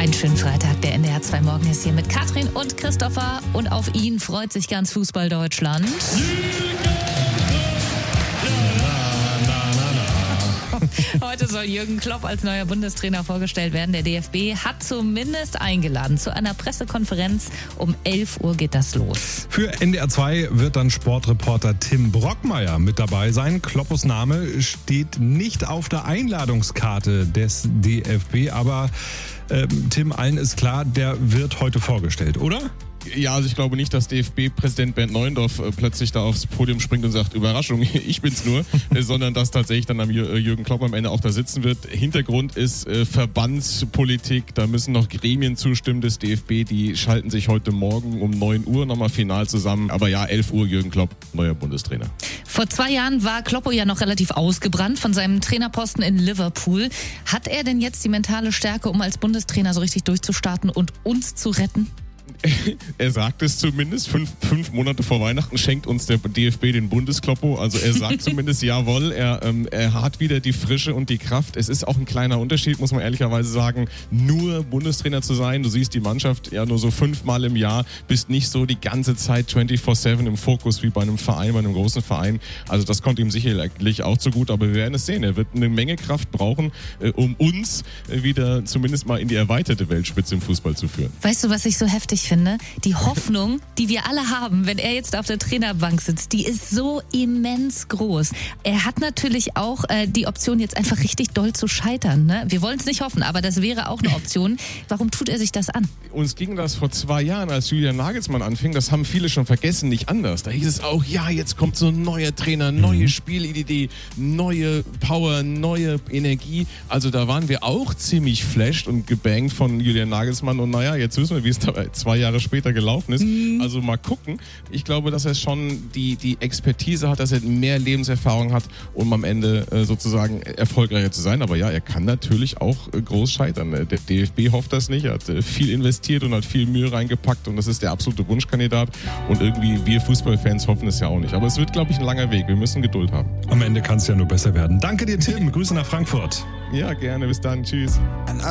Einen schönen Freitag. Der NDR 2 Morgen ist hier mit Katrin und Christopher. Und auf ihn freut sich ganz Fußball Deutschland. Heute soll Jürgen Klopp als neuer Bundestrainer vorgestellt werden. Der DFB hat zumindest eingeladen zu einer Pressekonferenz. Um 11 Uhr geht das los. Für NDR 2 wird dann Sportreporter Tim Brockmeier mit dabei sein. Kloppos Name steht nicht auf der Einladungskarte des DFB, aber Tim, allen ist klar, der wird heute vorgestellt, oder? Ja, also ich glaube nicht, dass DFB-Präsident Bernd Neuendorf plötzlich da aufs Podium springt und sagt, Überraschung, ich bin's nur, sondern dass tatsächlich dann Jürgen Klopp am Ende auch da sitzen wird. Hintergrund ist Verbandspolitik, da müssen noch Gremien zustimmen des DFB, die schalten sich heute Morgen um 9 Uhr nochmal final zusammen. Aber ja, 11 Uhr Jürgen Klopp, neuer Bundestrainer. Vor 2 Jahren war Kloppo ja noch relativ ausgebrannt von seinem Trainerposten in Liverpool. Hat er denn jetzt die mentale Stärke, um als Bundestrainer so richtig durchzustarten und uns zu retten? Er sagt es zumindest, fünf Monate vor Weihnachten schenkt uns der DFB den Bundeskloppo. Also er sagt zumindest jawohl, er hat wieder die Frische und die Kraft. Es ist auch ein kleiner Unterschied, muss man ehrlicherweise sagen, nur Bundestrainer zu sein. Du siehst die Mannschaft ja nur so 5-mal im Jahr, bist nicht so die ganze Zeit 24/7 im Fokus wie bei einem Verein, bei einem großen Verein. Also das kommt ihm sicherlich auch zu gut, aber wir werden es sehen. Er wird eine Menge Kraft brauchen, um uns wieder zumindest mal in die erweiterte Weltspitze im Fußball zu führen. Weißt du, was ich so heftig finde? Die Hoffnung, die wir alle haben, wenn er jetzt auf der Trainerbank sitzt, die ist so immens groß. Er hat natürlich auch die Option, jetzt einfach richtig doll zu scheitern. Ne? Wir wollen es nicht hoffen, aber das wäre auch eine Option. Warum tut er sich das an? Uns ging das vor 2 Jahren, als Julian Nagelsmann anfing, das haben viele schon vergessen, nicht anders. Da hieß es auch, ja, jetzt kommt so ein neuer Trainer, neue Spielidee, neue Power, neue Energie. Also da waren wir auch ziemlich flasht und gebangt von Julian Nagelsmann. Und naja, jetzt wissen wir, wie es da 2 Jahre später gelaufen ist. Also mal gucken. Ich glaube, dass er schon die Expertise hat, dass er mehr Lebenserfahrung hat, um am Ende sozusagen erfolgreicher zu sein. Aber ja, er kann natürlich auch groß scheitern. Der DFB hofft das nicht. Er hat viel investiert und hat viel Mühe reingepackt und das ist der absolute Wunschkandidat. Und irgendwie wir Fußballfans hoffen es ja auch nicht. Aber es wird, glaube ich, ein langer Weg. Wir müssen Geduld haben. Am Ende kann es ja nur besser werden. Danke dir, Tim. Grüße nach Frankfurt. Ja, gerne. Bis dann. Tschüss.